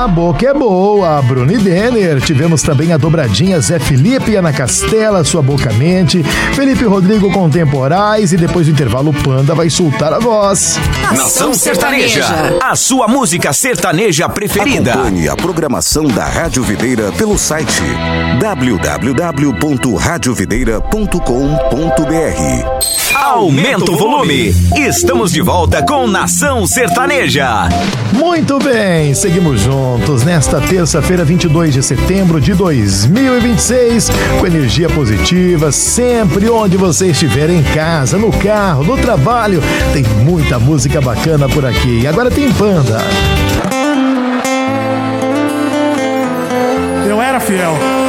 boca é boa, Bruno e Denner. Tivemos também a dobradinha Zé Felipe e Ana Castela, Sua Boca Mente, Felipe Rodrigo Contemporais e depois do intervalo o Panda vai soltar a voz. Nação Sertaneja, a sua música sertaneja preferida. Acompanhe a programação da Rádio Videira pelo site www.radiovideira.com.br. Aumenta o volume. Estamos de volta com Nação Sertaneja. Muito bem, seguimos juntos nesta terça-feira, 22 de setembro de 2026, com energia positiva, sempre onde você estiver, em casa, no carro, no trabalho, tem muita música bacana por aqui. E agora tem Panda. Eu era fiel.